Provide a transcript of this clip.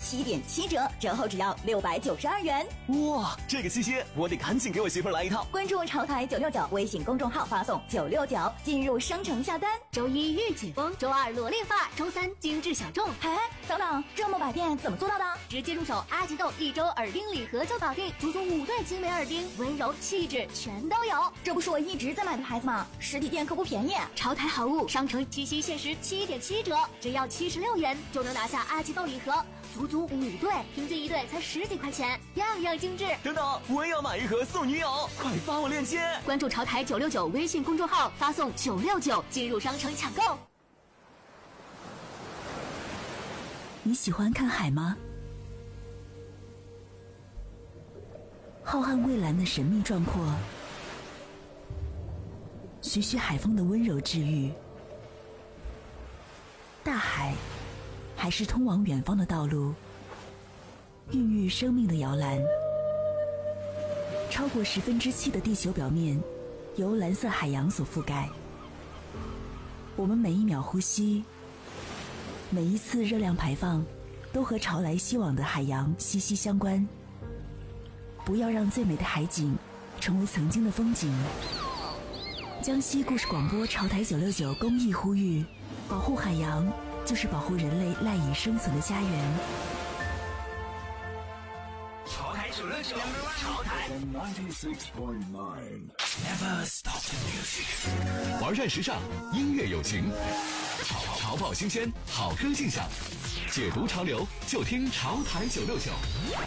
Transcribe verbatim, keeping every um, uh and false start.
七点七折，折后只要六百九十二元。 哇，这个七夕我得赶紧给我媳妇儿来一套。 关注潮台九六九微信公众号，发送九六九进入商城下单。 周一御姐风，周二萝莉发，周三精致小众。 哎，等等，这么百变怎么做到的？ 直接入手阿吉豆一周耳钉礼盒就搞定，足足五对精美耳钉，温柔气质全都有。 这不是我一直在买的牌子吗？实体店可不便宜。 潮台好物，商城七夕限时七点七折，只要七十六元就能拿下阿吉豆礼盒，足足五对，平均一对才十几块钱，样样精致。 等等，我也要买一盒送女友，快发我链接。 关注潮台九六九微信公众号，发送九六九进入商城抢购。 你喜欢看海吗？浩瀚蔚蓝的神秘壮阔，徐徐海风的温柔治愈。大海还是通往远方的道路，孕育生命的摇篮。超过十分之七的地球表面由蓝色海洋所覆盖，我们每一秒呼吸，每一次热量排放都和潮来西往的海洋息息相关。不要让最美的海景成为曾经的风景。江西故事广播潮台九六九公益呼吁，保护海洋就是保护人类赖以生存的家园。 潮台九六九，潮台 ninety-six point nine Never Stop the Music， 玩转时尚，音乐有情，潮潮爆新鲜，好歌尽享，解读潮流就听潮台九六九。